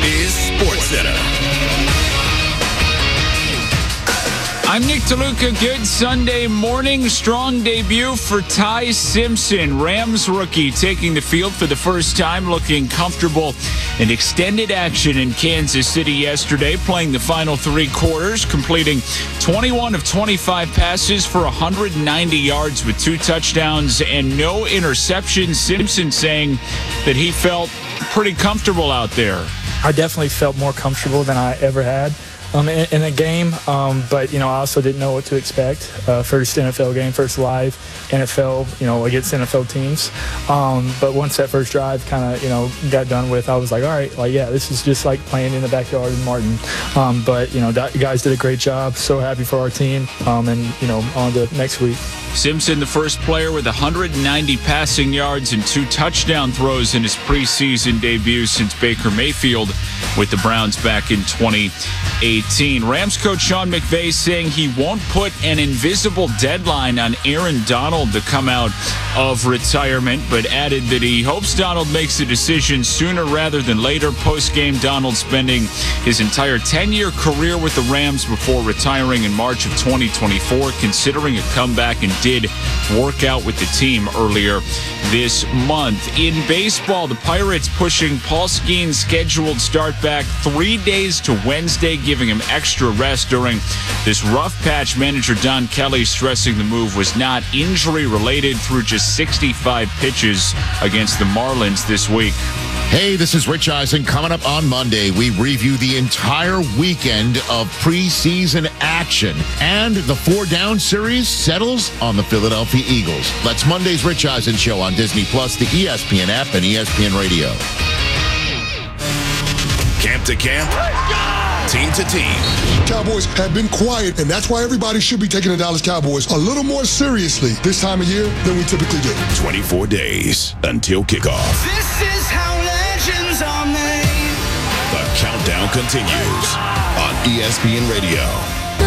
is SportsCenter. I'm Nick DeLuca. Good Sunday morning. Strong debut for Ty Simpson, Rams rookie, taking the field for the first time, looking comfortable in extended action in Kansas City yesterday, playing the final three quarters, completing 21 of 25 passes for 190 yards with 2 touchdowns and no interceptions. Simpson saying that he felt pretty comfortable out there. I definitely felt more comfortable than I ever had in a game, but I also didn't know what to expect. First NFL game, first live NFL, against NFL teams. But once that first drive kind of, got done with, I was like, all right, this is just like playing in the backyard in Martin. But you guys did a great job. So happy for our team, and on to next week. Simpson, the first player with 190 passing yards and 2 touchdown throws in his preseason debut since Baker Mayfield with the Browns back in 2018. Rams coach Sean McVay saying he won't put an invisible deadline on Aaron Donald to come out of retirement, but added that he hopes Donald makes a decision sooner rather than later. Post-game, Donald spending his entire 10-year career with the Rams before retiring in March of 2024, considering a comeback, and did work out with the team earlier this month. In baseball, the Pirates pushing Paul Skeens' scheduled start back 3 days to Wednesday, giving him extra rest during this rough patch. Manager Don Kelly stressing the move was not injury-related through just 65 pitches against the Marlins this week. Hey, this is Rich Eisen. Coming up on Monday, we review the entire weekend of preseason action. And the 4-down series settles on the Philadelphia Eagles. That's Monday's Rich Eisen Show on Disney+, the ESPN app, and ESPN Radio. Camp to camp, team to team. Cowboys have been quiet, and that's why everybody should be taking the Dallas Cowboys a little more seriously this time of year than we typically do. 24 days until kickoff. This is how legends are made. The countdown continues on ESPN Radio.